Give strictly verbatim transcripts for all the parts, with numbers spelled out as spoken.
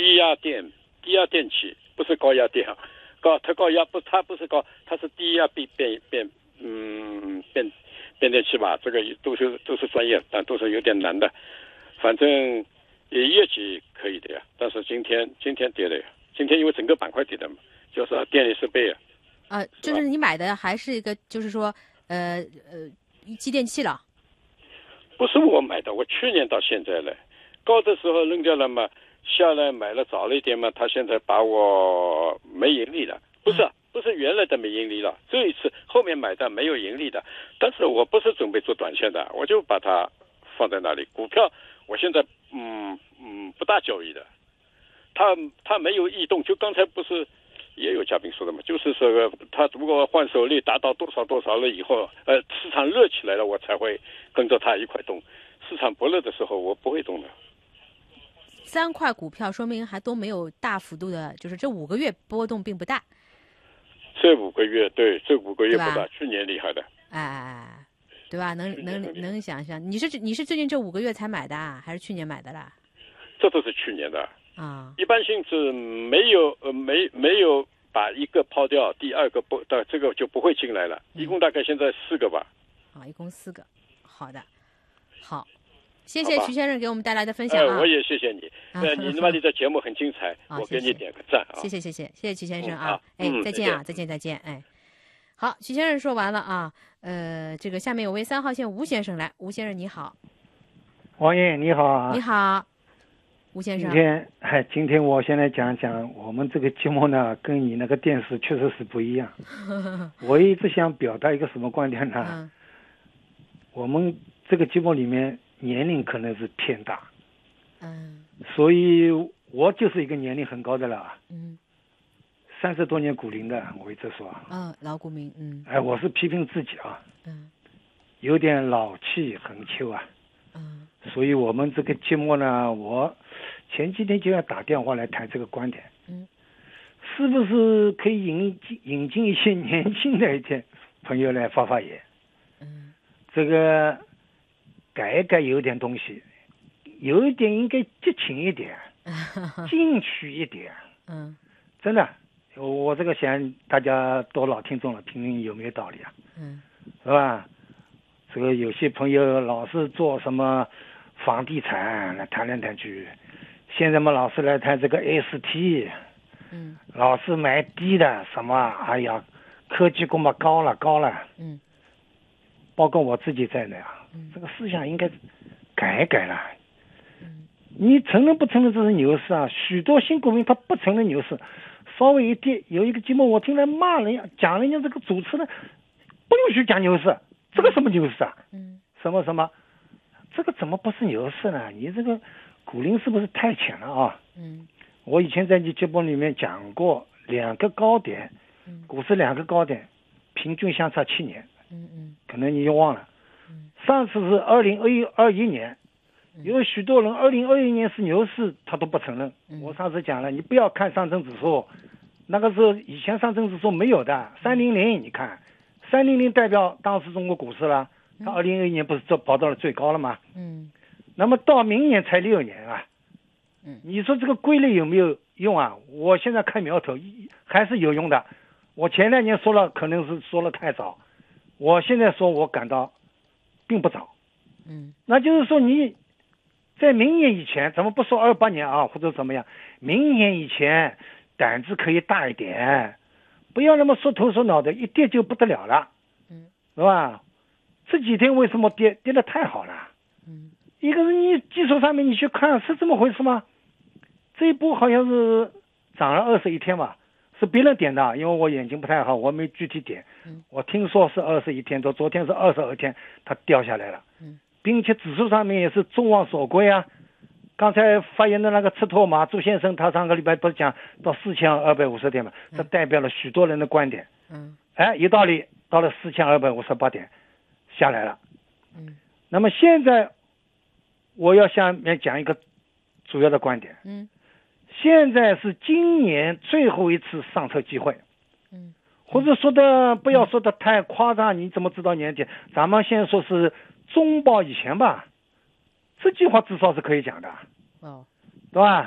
低压电低压电器，不是高压电啊，高它高压不它不是高，它是低压变变变嗯变变电器吧，这个都是都是专业，但都是有点难的。反正业绩可以的呀，但是今天今天跌的呀，今天因为整个板块跌的嘛，就是电力设备啊。 啊、呃，就是你买的还是一个，就是说，呃呃，机电器了。 不是我买的，我去年到现在了，高的时候扔掉了嘛，下来买了早了一点嘛，他现在把我没盈利了，不是、啊、不是原来的没盈利了，这一次后面买的没有盈利的，但是我不是准备做短线的，我就把它放在那里。股票我现在嗯嗯不大交易的，它它没有异动，就刚才不是也有嘉宾说的嘛，就是说他如果换手率达到多少多少了以后，呃，市场热起来了，我才会跟着他一块动。市场不热的时候，我不会动的。 三块股票说明还都没有大幅度的，就是这五个月波动并不大。 这五个月，对，这五个月不大，去年厉害的。 哎哎哎，对吧？能能能想象，你是你是最近这五个月才买的啊，还是去年买的啦？ 这都是去年的。 啊， 一般性是没有呃没没有把一个抛掉，第二个不的这个就不会进来了。一共大概现在四个吧。 啊，一共四个，好的，好，谢谢徐先生给我们带来的分享啊。 呃、我也谢谢你，呃，你那么你的节目很精彩， 啊、 我给你点个赞啊。 谢谢谢谢谢谢徐先生啊， 嗯、 哎，再见啊，再见再见，哎，好，徐先生说完了啊，呃，这个下面有位三号线吴先生来，吴先生你好。 王爷你好啊。 你好。吴先生， 今天哎，今天我先来讲讲我们这个节目呢，跟你那个电视确实是不一样。我一直想表达一个什么观点呢？嗯、我们这个节目里面年龄可能是偏大， 嗯， 所以我就是一个年龄很高的了， 嗯， 三十多年股龄的，我一直说， 嗯，老股民，嗯， 哎，我是批评自己啊， 嗯， 有点老气横秋啊， 嗯， 所以我们这个节目呢，我前几天就要打电话来谈这个观点， 嗯， 是不是可以引进引进一些年轻的一些朋友来发发言？ 嗯， 这个改一改有点东西，有一点应该激情一点，进取一点， 嗯， 真的，我这个想大家多老听众了，评评有没有道理啊？ 嗯， 是吧？这个有些朋友老是做什么房地产来谈来谈去。现在嘛，老是来谈这个 S T， 嗯， 老是买低的什么，哎呀，科技股嘛高了高了， 嗯， 包括我自己在内啊， 嗯， 这个思想应该改一改了。 嗯， 你承认不承认这是牛市啊？许多新股民他不承认牛市，稍微一跌，有一个节目我听来骂人家，讲人家这个主持人不允许讲牛市，这个什么牛市啊？ 嗯， 什么什么，这个怎么不是牛市呢？你这个股龄是不是太浅了啊？ 嗯， 我以前在你节目里面讲过，两个高点， 嗯， 股市两个高点，平均相差七年， 嗯嗯， 可能你就忘了， 嗯， 上次是二零二一二一年，有许多人二零二一年是牛市，他都不承认。 嗯、 我上次讲了，你不要看上证指数，那个时候以前上证指数没有的，三零零，你看，三零零代表当时中国股市了，它二零二一年不是这跑到了最高了吗？ 嗯。 那么到明年才六年啊， 嗯， 你说这个规律有没有用啊？我现在看苗头还是有用的。我前两年说了，可能是说了太早，我现在说我感到并不早。 嗯， 那就是说你在明年以前，咱们不说二八年啊，或者怎么样，明年以前胆子可以大一点，不要那么缩头缩脑的，一跌就不得了了。 嗯， 是吧？这几天为什么跌跌得太好了？ 嗯。 一个是你技术上面你去看是这么回事吗？这一波好像是涨了二十一天吧，是别人点的，因为我眼睛不太好，我没具体点。 嗯， 我听说是二十一天多，昨天是二十二天，它掉下来了。 嗯， 并且指数上面也是众望所归啊。刚才发言的那个赤拓马朱先生，他上个礼拜不是讲到四千二百五十点嘛？这代表了许多人的观点。 嗯， 哎，有道理，到了四千二百五十八点下来了。 嗯， 那么现在我要下面讲一个主要的观点。 嗯， 现在是今年最后一次上车机会。 嗯， 或者说的不要说的太夸张，你怎么知道年底？咱们现在说是中报以前吧，这句话至少是可以讲的。 哦， 对吧？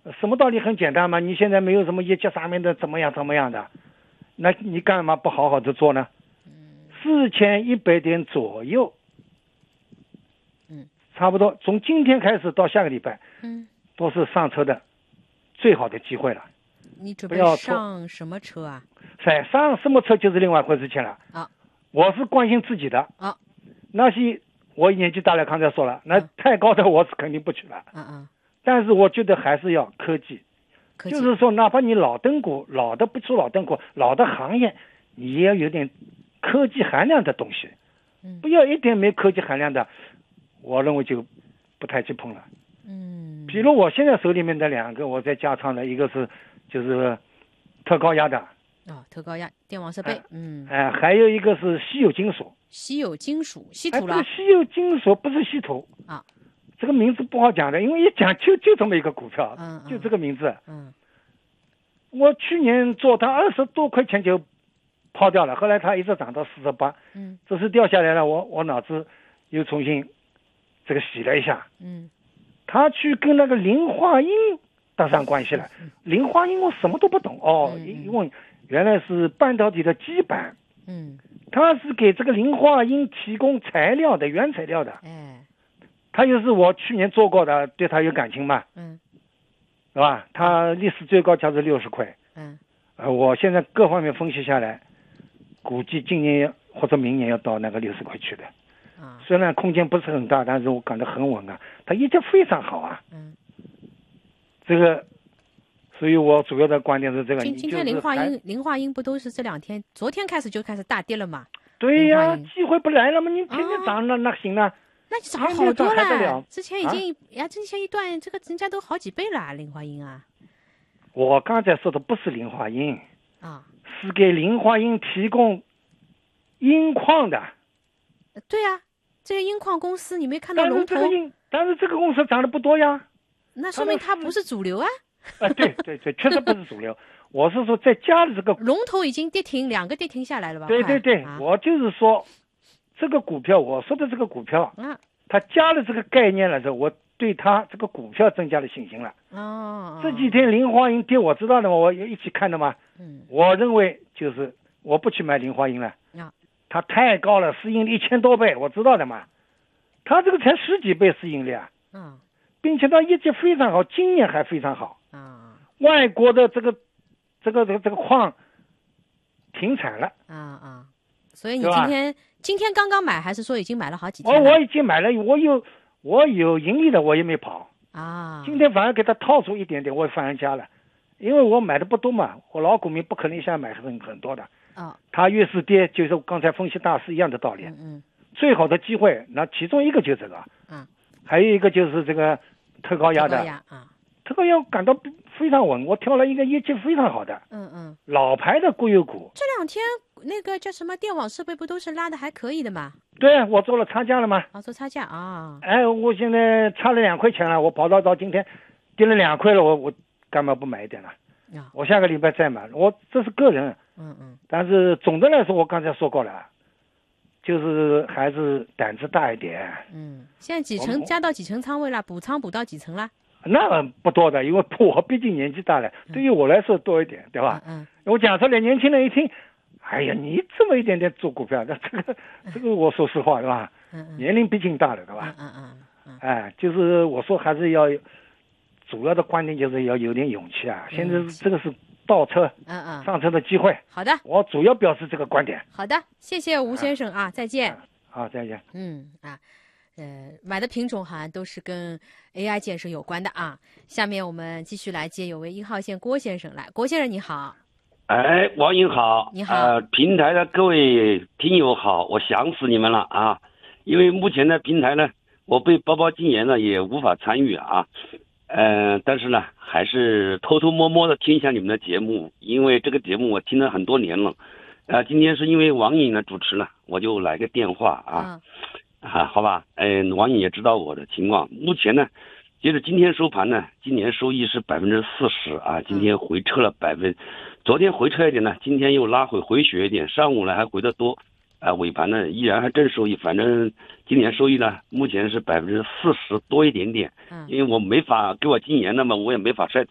什么道理？很简单嘛，你现在没有什么业绩上面的怎么样怎么样的，那你干嘛不好好的做呢？四千一百点左右， 嗯， 差不多从今天开始到下个礼拜， 嗯， 都是上车的最好的机会了。 你准备不要上什么车啊？ 在上什么车就是另外一回事情了。 啊， 我是关心自己的。 啊， 那些我年纪大了，刚才说了，那太高的我是肯定不去了。 嗯嗯。 但是我觉得还是要科技， 科技就是说，哪怕你老灯股、老的不出老灯股、老的行业，你也要有点科技含量的东西。 嗯， 不要一点没科技含量的，我认为就不太去碰了。 嗯， 比如我现在手里面的两个，我在加仓的，一个是就是特高压的。 哦，特高压电网设备。哎、嗯， 哎、呃，还有一个是稀有金属。 稀有金属，稀土了。 哎，这个稀有金属不是稀土啊。 这个名字不好讲的，因为一讲就就这么一个股票， 嗯嗯、 就这个名字。 嗯， 我去年做它二十多块钱就抛掉了，后来它一直涨到四十八， 嗯， 这次掉下来了，我我脑子又重新这个洗了一下， 嗯， 它去跟那个磷化铟搭上关系了。 嗯、 磷化铟我什么都不懂哦， 嗯、 因为原来是半导体的基板， 嗯， 它是给这个磷化铟提供材料的原材料的， 哎。 他又是我去年做过的，对他有感情嘛， 嗯， 是吧？他历史最高价是六十块， 嗯， 呃，我现在各方面分析下来，估计今年或者明年要到那个六十块去的， 啊， 虽然空间不是很大，但是我感觉很稳啊，它业绩非常好啊， 嗯， 这个，所以我主要的观点是这个。 今今天磷化铟，磷化铟不都是这两天，昨天开始就开始大跌了嘛？ 对呀、啊，机会不来了吗？你天天涨了、 哦、 那行了。 那就涨好多了， 了之前已经呀、啊，之前一段这个人家都好几倍了，磷化铟啊。 我刚才说的不是磷化铟啊， 是给磷化铟提供铟矿的。 对呀、啊，这些铟矿公司你没看到龙头？ 但是这个但是这个公司涨得不多呀。 那说明它不是主流啊。 啊，对对对，确实不是主流。我是说在加的这个龙头已经跌停，两个跌停下来了吧？ 对对对， 啊、 我就是说。这个股票，我说的这个股票， 嗯， 它加了这个概念了之后，我对它这个股票增加了信心了。 哦， 这几天磷化铟跌，我知道的嘛，我一起看的嘛。 嗯， 我认为就是我不去买磷化铟了， 啊， 它太高了，市盈率一千多倍，我知道的嘛。它这个才十几倍市盈率啊， 嗯， 并且它业绩非常好，今年还非常好。 啊， 外国的这个这个这个这个矿停产了。 啊啊，所以你今天。今天刚刚买，还是说已经买了好几天了？ 我我已经买了，我有我有盈利的，我也没跑啊。 今天反而给它套出一点点，我反而加了，因为我买的不多嘛，我老股民不可能一下买很很多的。 哦， 它越是跌，就是刚才分析大师一样的道理。 嗯嗯。 最好的机会，那其中一个就是这个。 嗯。 还有一个就是这个特高压的。 特高压啊。 特高压感到非常稳，我挑了一个业绩非常好的。 嗯嗯。 老牌的国有股。 这两天。那个叫什么电网设备不都是拉的还可以的嘛？ 对，我做了差价了嘛。 啊，做差价啊！ 哎，我现在差了两块钱了，我跑到到今天跌了两块了，我我干嘛不买一点呢？ 啊， 我下个礼拜再买。我这是个人， 嗯嗯。 但是总的来说，我刚才说过了，就是还是胆子大一点。 嗯，现在几成加到几成仓位了？补仓补到几成了？ 那不多的，因为我毕竟年纪大了，嗯、对于我来说多一点，对吧？ 嗯。嗯我讲出来，年轻人一听。哎呀，你这么一点点做股票，那这个这个，我说实话，对吧？ 嗯嗯。 年龄毕竟大了，对吧？ 嗯嗯嗯。 哎，就是我说还是要，主要的观点就是要有点勇气啊。现在这个是倒车， 嗯嗯， 上车的机会。 好的。 我主要表示这个观点。 好的，谢谢吴先生啊，再见。 好，再见。 嗯啊，呃，买的品种好像都是跟 A I 建设有关的啊。下面我们继续来接有位一号线郭先生来，郭先生你好。 哎，王英好， 你好， 呃，平台的各位听友好，我想死你们了啊！因为目前的平台呢，我被包包禁言了，也无法参与啊，呃，但是呢，还是偷偷摸摸的听一下你们的节目，因为这个节目我听了很多年了，呃，今天是因为王颖呢主持了，我就来个电话啊， 嗯、 啊，好吧，呃，王颖也知道我的情况，目前呢。接着今天收盘呢，今年收益是百分之四十啊，今天回撤了百分，昨天回撤一点呢，今天又拉回回血一点，上午呢还回得多，啊，尾盘呢依然还正收益，反正今年收益呢目前是百分之四十多一点点，因为我没法给我禁言，那么我也没法再